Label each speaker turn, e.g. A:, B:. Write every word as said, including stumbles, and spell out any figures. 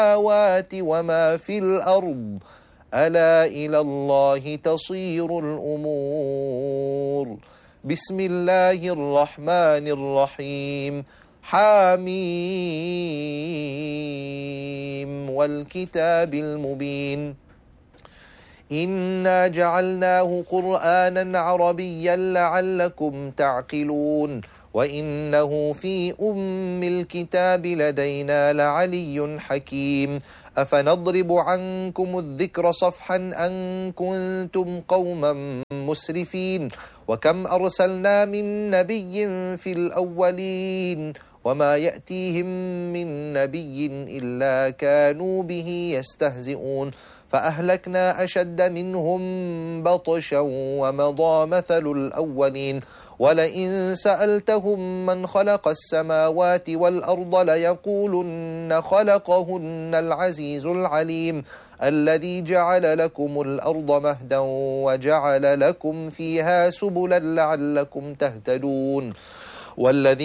A: السماوات وما في الأرض ألا إلى الله تصير الأمور. بسم الله الرحمن الرحيم. حميم والكتاب المبين إنا جعلناه قرآنا عربيا لعلكم تعقلون وإنه في أم الكتاب لدينا لعلي حكيم أفنضرب عنكم الذكر صفحا أن كنتم قوما مسرفين وكم أرسلنا من نبي في الأولين وما يأتيهم من نبي إلا كانوا به يستهزئون فأهلكنا أشد منهم بطشا ومضى مثل الأولين ولئن سألتهم من خلق السماوات والأرض ليقولن خلقهن العزيز العليم الذي جعل لكم الأرض مهدا وجعل لكم فيها سبلا لعلكم تهتدون والذي